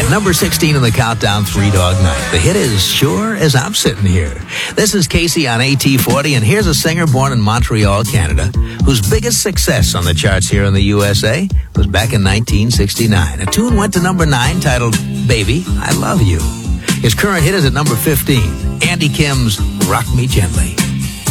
Number 16 in the countdown, Three Dog Night. The hit is Sure As I'm Sitting Here. This is Casey on AT40, and here's a singer born in Montreal, Canada, whose biggest success on the charts here in the USA was back in 1969. A tune went to number 9 titled Baby, I Love You. His current hit is at number 15, Andy Kim's Rock Me Gently.